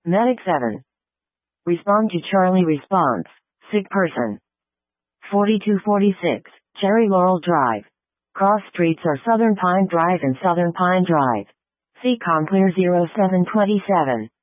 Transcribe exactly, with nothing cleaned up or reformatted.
Medic seven. Respond to Charlie response. Sick person. forty-two forty-six, Cherry Laurel Drive. Cross streets are Southern Pine Drive and Southern Pine Drive. C COM Clear zero seven two seven.